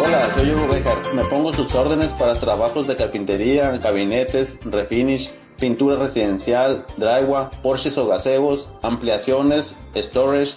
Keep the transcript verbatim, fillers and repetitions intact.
Hola, soy Hugo Bejar. Me pongo sus órdenes para trabajos de carpintería, gabinetes, refinish, pintura residencial, drywall, porches o gazebos, ampliaciones, storage,